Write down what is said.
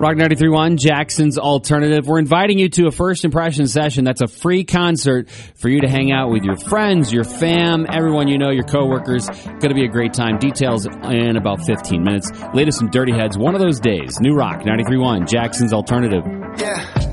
Rock 93.1, Jackson's Alternative. We're inviting you to a first impression session. That's a free concert for you to hang out with your friends, your fam, everyone you know, your coworkers. Going to be a great time. Details in about 15 minutes. Latest from Dirty Heads, one of those days. New Rock 93.1, Jackson's Alternative. Yeah.